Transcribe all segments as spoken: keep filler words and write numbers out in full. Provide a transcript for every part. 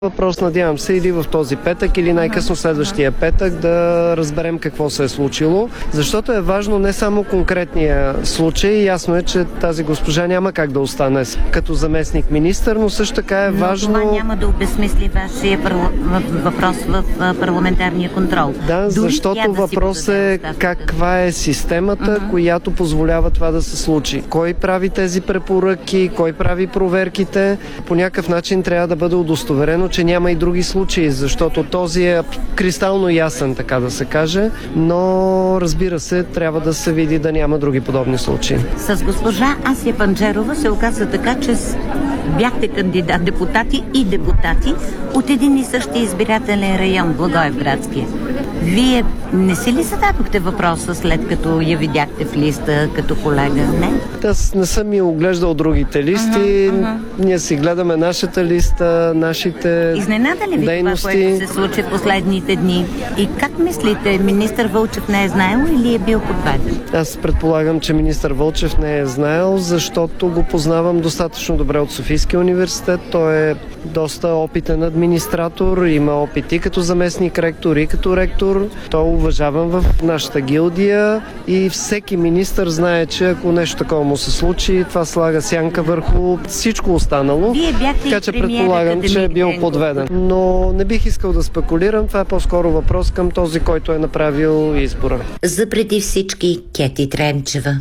Въпрос, надявам се, или в този петък, или най-късно следващия петък да разберем какво се е случило, защото е важно не само конкретния случай. Ясно е, че тази госпожа няма как да остане като заместник министър, но също така е но важно... това няма да обезмисли вашия въпрос в парламентарния контрол. Да, Дори защото да въпрос е каква е системата, uh-huh. която позволява това да се случи. Кой прави тези препоръки, кой прави проверките. По някакъв начин трябва да бъде удостоверено, че няма и други случаи, защото този е кристално ясен, така да се каже, но разбира се, трябва да се види да няма други подобни случаи. С госпожа Асия Панджерова се оказа така, че бяхте кандидат депутати и депутати от един и същи избирателен район, Благоевградския. Вие не си ли зададохте въпроса, след като я видяхте в листа като колега? Не? Аз не съм и оглеждал другите листи. Uh-huh, uh-huh. Ние си гледаме нашата листа, нашите Изненада ли ви дейности. Това, което се случи в последните дни? И как мислите, министър Вълчев не е знаел или е бил подведен? Аз предполагам, че министър Вълчев не е знаел, защото го познавам достатъчно добре от Софийския университет. Той е доста опитен администратор, има опит и като заместник ректор, и като ректор. Той е уважаван в нашата гилдия и всеки министър знае, че ако нещо такова му се случи, това слага сянка върху всичко останало. Вие бяхте така че предполагам, че е бил подведен. Но не бих искал да спекулирам. Това е по-скоро въпрос към този, който е направил избора. За преди всички Кети Тренчева.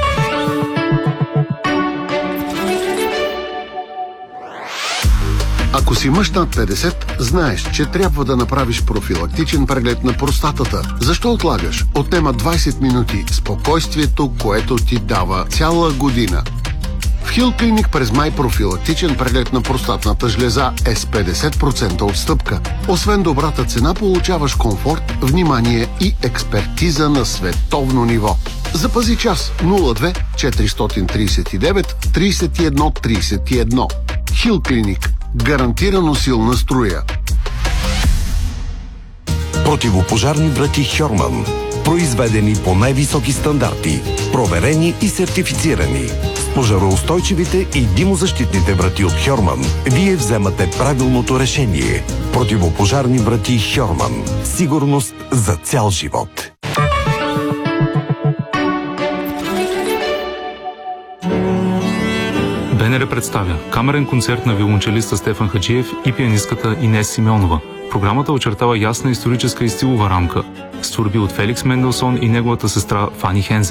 Ако си мъж над петдесет, знаеш, че трябва да направиш профилактичен преглед на простатата. Защо отлагаш? Отнема двайсет минути спокойствието, което ти дава цяла година. В Хил Клиник през май профилактичен преглед на простатната жлеза е с петдесет процента отстъпка. Освен добрата цена, получаваш комфорт, внимание и експертиза на световно ниво. Запази час нула две четиристотин трийсет и девет трийсет и едно трийсет и едно. Хил Клиник. Гарантирано силна струя. Противопожарни врати Хьорман. Произведени по най-високи стандарти. Проверени и сертифицирани. С пожароустойчивите и димозащитните врати от Хьорман вие вземате правилното решение. Противопожарни врати Хьорман. Сигурност за цял живот. БНР представя камерен концерт на виолончелиста Стефан Хаджиев и пианистката Инес Симеонова. Програмата очертава ясна историческа и стилова рамка с творби от Феликс Менделсон и неговата сестра Фани Хензе.